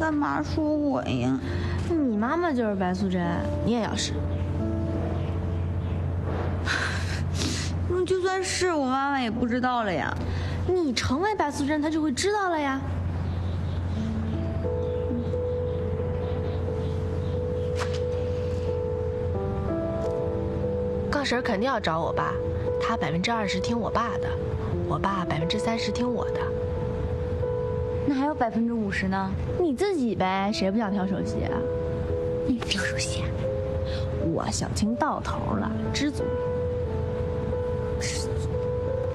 干嘛说我呀？ 你妈妈就是白素贞，你也要是。 就算是我妈妈也不知道了呀。 你成为白素贞，她就会知道了呀。杠婶肯定要找我爸，他20%听我爸的，我爸30%听我的。 那还有50%呢？ 你自己呗，谁不想挑手戏啊？ 你挑手戏啊？ 我小青到头了，知足。 是